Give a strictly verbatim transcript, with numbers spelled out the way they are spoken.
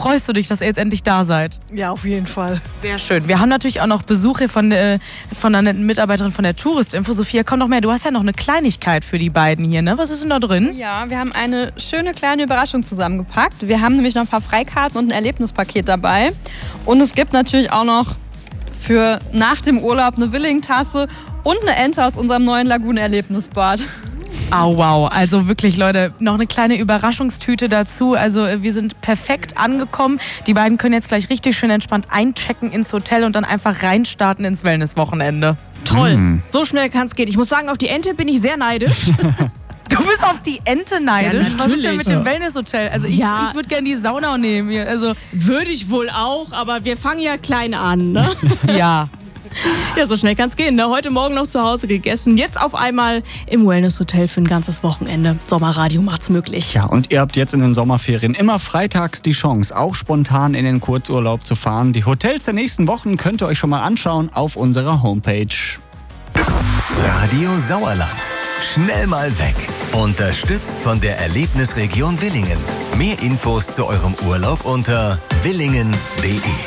freust du dich, dass ihr jetzt endlich da seid? Ja, auf jeden Fall. Sehr schön. Wir haben natürlich auch noch Besuch hier von, äh, von einer netten Mitarbeiterin von der Touristinfo. Sophia, komm noch mehr. Du hast ja noch eine Kleinigkeit für die beiden hier, ne? Was ist denn da drin? Ja, wir haben eine schöne kleine Überraschung zusammengepackt. Wir haben nämlich noch ein paar Freikarten und ein Erlebnispaket dabei. Und es gibt natürlich auch noch für nach dem Urlaub eine Willing-Tasse und eine Ente aus unserem neuen Lagunen-Erlebnisbad. Oh, wow. Also wirklich, Leute, noch eine kleine Überraschungstüte dazu. Also wir sind perfekt angekommen. Die beiden können jetzt gleich richtig schön entspannt einchecken ins Hotel und dann einfach reinstarten ins Wellness-Wochenende. Toll. Mm. So schnell kann es gehen. Ich muss sagen, auf die Ente bin ich sehr neidisch. Du bist auf die Ente neidisch? Ja, was ist denn mit dem Wellness-Hotel? Also ich, ja. ich würde gerne die Sauna nehmen hier. Also würde ich wohl auch, aber wir fangen ja klein an, ne? Ja. Ja, so schnell kann es gehen. Ne? Heute Morgen noch zu Hause gegessen, jetzt auf einmal im Wellness-Hotel für ein ganzes Wochenende. Sommerradio macht's möglich. Ja, und ihr habt jetzt in den Sommerferien immer freitags die Chance, auch spontan in den Kurzurlaub zu fahren. Die Hotels der nächsten Wochen könnt ihr euch schon mal anschauen auf unserer Homepage. Radio Sauerland. Schnell mal weg. Unterstützt von der Erlebnisregion Willingen. Mehr Infos zu eurem Urlaub unter willingen punkt de.